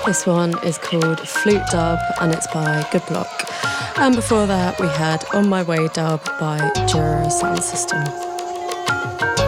This one is called Flute Dub and it's by Good Block. And before that we had On My Way Dub by Jura Sound System.